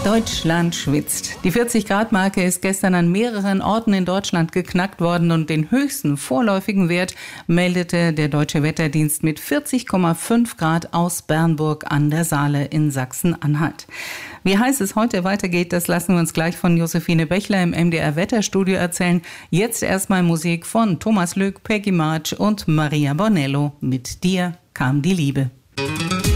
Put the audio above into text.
Deutschland schwitzt. Die 40-Grad-Marke ist gestern an mehreren Orten in Deutschland geknackt worden und den höchsten vorläufigen Wert meldete der Deutsche Wetterdienst mit 40,5 Grad aus Bernburg an der Saale in Sachsen-Anhalt. Wie heiß es heute weitergeht, das lassen wir uns gleich von Josephine Bechler im MDR Wetterstudio erzählen. Jetzt erstmal Musik von Thomas Lück, Peggy March und Maria Bonello. Mit dir kam die Liebe.